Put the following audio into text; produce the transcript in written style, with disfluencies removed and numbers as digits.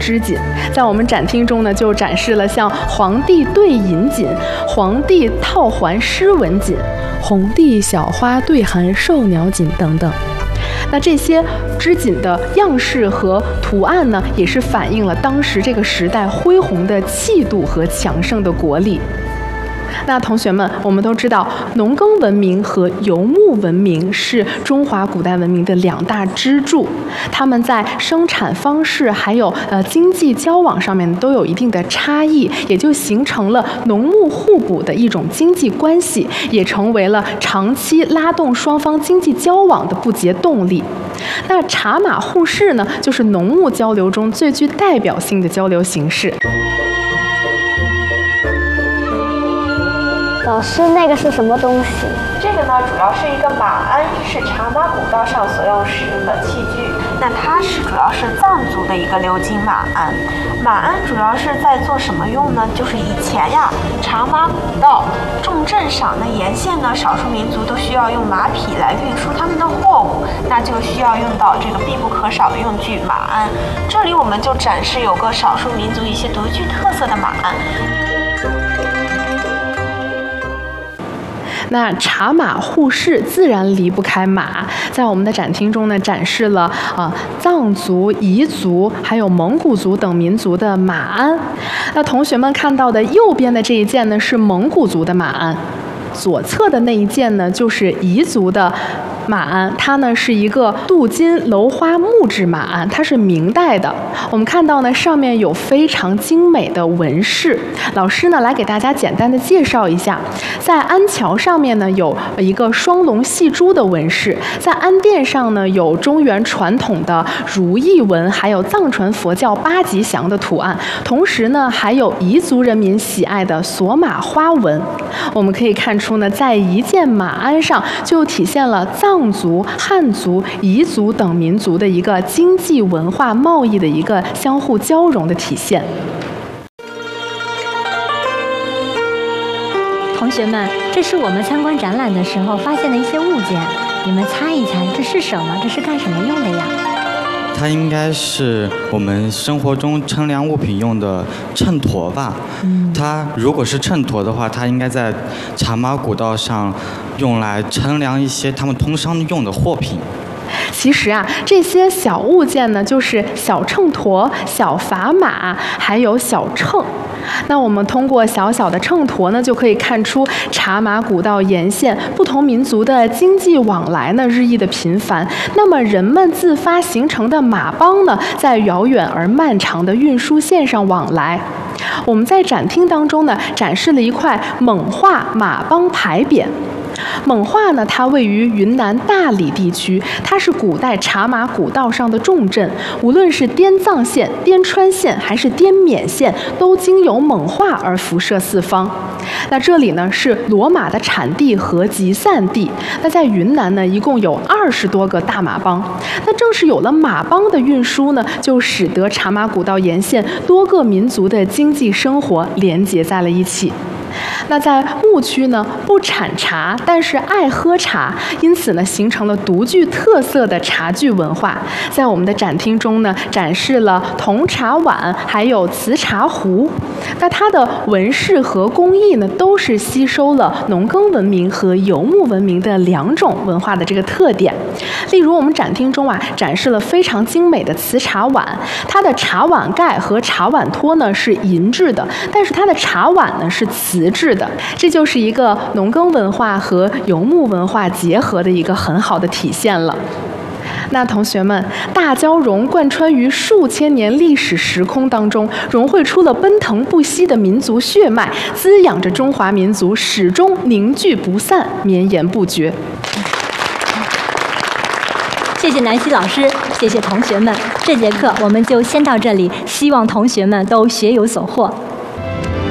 织锦。在我们展厅中呢，就展示了像皇帝对银锦、皇帝套环诗文锦、红帝小花对含寿鸟锦等等。那这些织锦的样式和图案呢，也是反映了当时这个时代恢宏的气度和强盛的国力。那同学们，我们都知道，农耕文明和游牧文明是中华古代文明的两大支柱，它们在生产方式还有经济交往上面都有一定的差异，也就形成了农牧互补的一种经济关系，也成为了长期拉动双方经济交往的不竭动力。那茶马互市呢，就是农牧交流中最具代表性的交流形式。 老师，那个是什么东西？ 这个呢，主要是一个马鞍，是茶马古道上所用使用的器具。那它主要是藏族的一个鎏金马鞍。马鞍主要是在做什么用呢？就是以前呀，茶马古道重镇上那沿线呢，少数民族都需要用马匹来运输他们的货物，那就需要用到这个必不可少的用具马鞍。这里我们就展示有个少数民族一些独具特色的马鞍。 那茶马互市自然离不开马，在我们的展厅中呢，展示了藏族、彝族还有蒙古族等民族的马鞍。那同学们看到的右边的这一件呢，是蒙古族的马鞍，左侧的那一件呢，就是彝族的马鞍，它呢是一个镀金镂花木质马鞍，它是明代的。我们看到呢，上面有非常精美的纹饰。老师呢来给大家简单的介绍一下，在鞍桥上面呢有一个双龙戏珠的纹饰，在鞍垫上呢有中原传统的如意纹，还有藏传佛教八吉祥的图案，同时呢还有彝族人民喜爱的索马花纹。我们可以看出呢，在一件马鞍上就体现了藏族、汉族、彝族等民族的一个经济文化贸易的一个相互交融的体现。 同学们，这是我们参观展览的时候发现的一些物件，你们猜一猜这是什么？这是干什么用的呀？ 它应该是我们生活中称量物品用的秤砣吧。它如果是秤砣的话，它应该在茶马古道上用来称量一些他们通商用的货品。 其实啊，这些小物件呢，就是小秤砣、小砝码，还有小秤。那我们通过小小的秤砣呢，就可以看出茶马古道沿线不同民族的经济往来呢日益的频繁。那么人们自发形成的马帮呢，在遥远而漫长的运输线上往来。我们在展厅当中呢，展示了一块蒙化马帮牌匾。蒙化呢，它位于云南大理地区，它是古代茶马古道上的重镇。无论是滇藏线、滇川线还是滇缅线，都经由蒙化而辐射四方。那这里呢是骡马的产地和集散地。那在云南呢，一共有20多个大马帮。那正是有了马帮的运输呢，就使得茶马古道沿线多个民族的经济生活连结在了一起。那在牧区呢，不产茶，但是爱喝茶，因此呢，形成了独具特色的茶具文化。在我们的展厅中呢，展示了铜茶碗，还有瓷茶壶。那它的纹饰和工艺呢，都是吸收了农耕文明和游牧文明的两种文化的这个特点。例如，我们展厅中啊，展示了非常精美的瓷茶碗，它的茶碗盖和茶碗托呢是银制的，但是它的茶碗呢是瓷制的。这就是一个农耕文化和游牧文化结合的一个很好的体现了。那同学们，大交融贯穿于数千年历史时空当中，融汇出了奔腾不息的民族血脉，滋养着中华民族始终凝聚不散，绵延不绝。 谢谢南希老师，谢谢同学们。这节课我们就先到这里，希望同学们都学有所获。